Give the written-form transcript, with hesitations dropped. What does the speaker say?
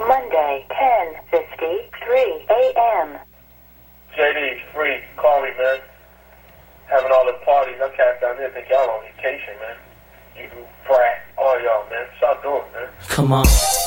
Monday, 10:53 a.m. JD, free. Call me, man. Having all the parties. I cats down there think y'all on vacation, man. You brat. All y'all, man. Stop doing it, man. Come on.